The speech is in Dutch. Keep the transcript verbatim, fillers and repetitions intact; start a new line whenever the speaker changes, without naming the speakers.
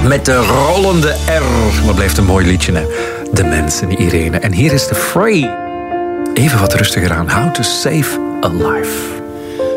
met de rollende R. Maar blijft een mooi liedje, hè? De mensen, Irene. En hier is de Frey. Even wat rustiger aan. How to Save a Life.